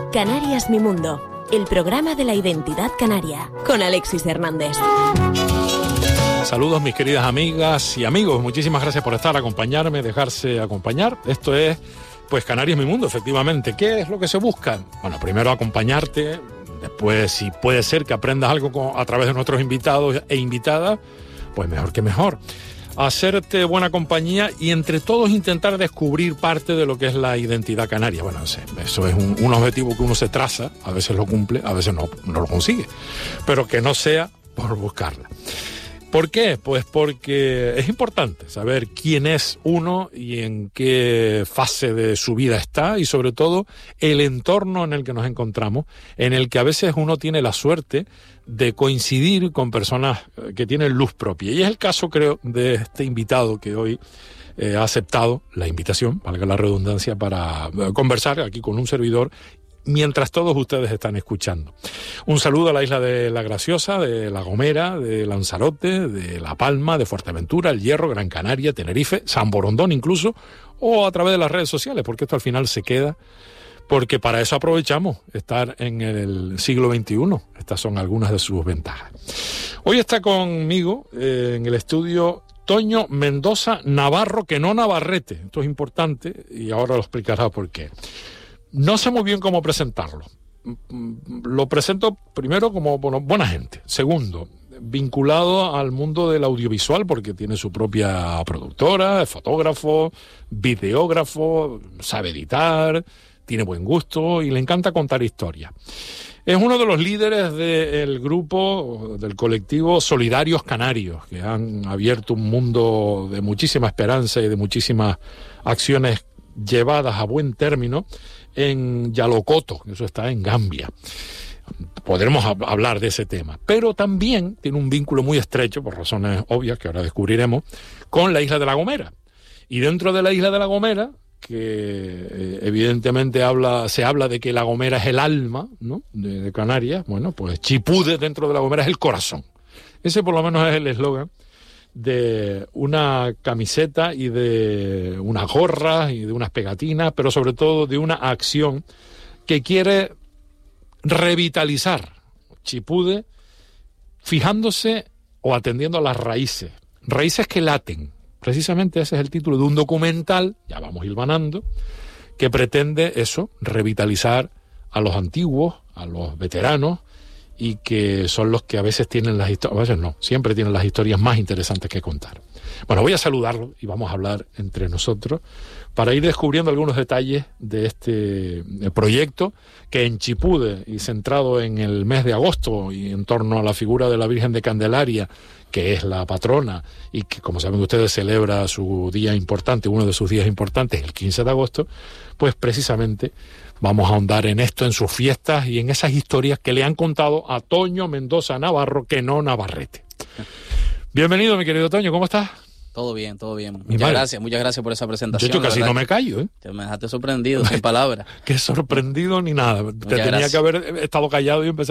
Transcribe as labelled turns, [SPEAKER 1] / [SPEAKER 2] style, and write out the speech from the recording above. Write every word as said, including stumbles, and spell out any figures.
[SPEAKER 1] Canarias Mi Mundo, el programa de la identidad canaria, con Alexis Hernández.
[SPEAKER 2] Saludos mis queridas amigas y amigos, muchísimas gracias por estar, acompañarme, dejarse acompañar. Esto es, pues, Canarias Mi Mundo, efectivamente. ¿Qué es lo que se busca? Bueno, primero acompañarte, después si puede ser que aprendas algo con, a través de nuestros invitados e invitadas, pues mejor que mejor. Hacerte buena compañía y entre todos intentar descubrir parte de lo que es la identidad canaria. Bueno, eso es un, un objetivo que uno se traza, a veces lo cumple, a veces no, no lo consigue, pero que no sea por buscarla. ¿Por qué? Pues porque es importante saber quién es uno y en qué fase de su vida está y sobre todo el entorno en el que nos encontramos, en el que a veces uno tiene la suerte de coincidir con personas que tienen luz propia. Y es el caso, creo, de este invitado que hoy eh, ha aceptado la invitación, valga la redundancia, para conversar aquí con un servidor mientras todos ustedes están escuchando. Un saludo a la isla de La Graciosa, de La Gomera, de Lanzarote, de La Palma, de Fuerteventura, El Hierro, Gran Canaria, Tenerife, San Borondón incluso, o a través de las redes sociales, porque esto al final se queda, porque para eso aprovechamos estar en el siglo veintiuno. Estas son algunas de sus ventajas. Hoy está conmigo eh, en el estudio Toño Mendoza Navarro, que no Navarrete. Esto es importante y ahora lo explicará por qué. No sé muy bien cómo presentarlo. Lo presento primero como bueno, buena gente. Segundo, vinculado al mundo del audiovisual porque tiene su propia productora, es fotógrafo, videógrafo, sabe editar, tiene buen gusto y le encanta contar historias. Es uno de los líderes del grupo, del colectivo Solidarios Canarios, que han abierto un mundo de muchísima esperanza y de muchísimas acciones llevadas a buen término en Yalocoto, eso está en Gambia. Podremos hablar de ese tema, pero también tiene un vínculo muy estrecho, por razones obvias que ahora descubriremos, con la isla de La Gomera. Y dentro de la isla de La Gomera, que eh, evidentemente habla, se habla de que La Gomera es el alma, ¿no?, de, de Canarias, bueno, pues Chipude dentro de La Gomera es el corazón. Ese por lo menos es el eslogan de una camiseta y de unas gorras y de unas pegatinas, pero sobre todo de una acción que quiere revitalizar Chipude fijándose o atendiendo a las raíces, raíces que laten. Precisamente ese es el título de un documental, ya vamos hilvanando, que pretende eso, revitalizar a los antiguos, a los veteranos, y que son los que a veces tienen las historias, a veces no, siempre tienen las historias más interesantes que contar. Bueno, voy a saludarlo y vamos a hablar entre nosotros para ir descubriendo algunos detalles de este proyecto que en Chipude y centrado en el mes de agosto y en torno a la figura de la Virgen de Candelaria, que es la patrona y que, como saben ustedes, celebra su día importante, uno de sus días importantes, el quince de agosto, pues precisamente vamos a ahondar en esto, en sus fiestas y en esas historias que le han contado a Toño Mendoza Navarro, que no Navarrete. Bienvenido, mi querido Toño, ¿cómo estás?
[SPEAKER 3] Todo bien, todo bien. Muchas madre. gracias, muchas gracias por esa presentación.
[SPEAKER 2] Yo casi no me callo, ¿eh?
[SPEAKER 3] Te me dejaste sorprendido, sin palabras.
[SPEAKER 2] Qué sorprendido ni nada. Muchas Te tenía gracias. que haber estado callado y empezar